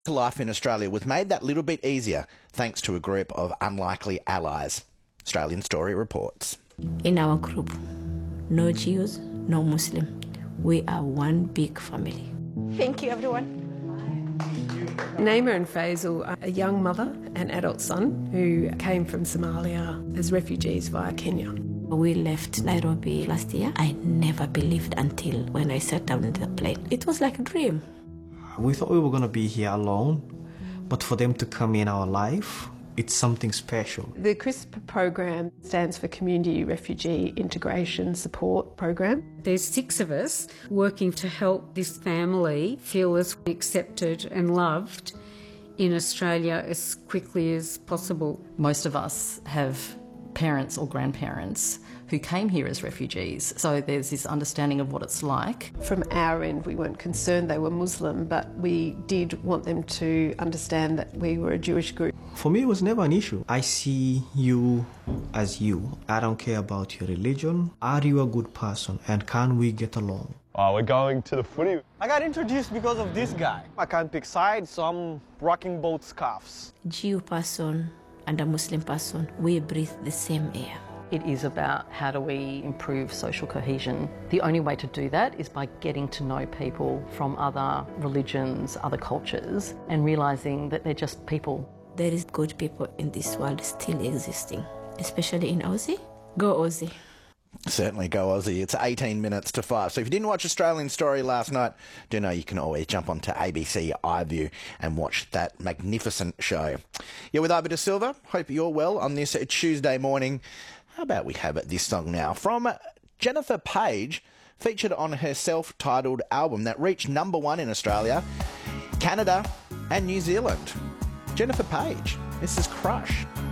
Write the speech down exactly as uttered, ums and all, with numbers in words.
Life in Australia was made that little bit easier thanks to a group of unlikely allies. Australian Story reports. In our group, no Jews, no Muslim. We are one big family. Thank you, everyone. Naima and Faisal are a young mother and adult son who came from Somalia as refugees via Kenya. We left Nairobi last year. I never believed until when I sat down in the plane. It was like a dream. We thought we were going to be here alone, but for them to come in our life, it's something special. The CRISP program stands for Community Refugee Integration Support Program. There's six of us working to help this family feel as accepted and loved in Australia as quickly as possible. Most of us have parents or grandparents who came here as refugees, so there's this understanding of what it's like. From our end, we weren't concerned they were Muslim, but we did want them to understand that we were a Jewish group. For me, it was never an issue. I see you as you. I don't care about your religion. Are you a good person, and can we get along? Oh, we're going to the footy. I got introduced because of this guy. I can't pick sides, so I'm rocking both scarves. Jew person and a Muslim person, we breathe the same air. It is about how do we improve social cohesion. The only way to do that is by getting to know people from other religions, other cultures, and realising that they're just people. There is good people in this world still existing, especially in Aussie. Go Aussie. Certainly go Aussie. It's eighteen minutes to five. So if you didn't watch Australian Story last night, do know you can always jump onto A B C iView and watch that magnificent show. You're with Ivor De Silva. Hope you're well on this Tuesday morning. How about we have this song now from Jennifer Page, featured on her self-titled album that reached number one in Australia, Canada and New Zealand. Jennifer Page, this is Crush.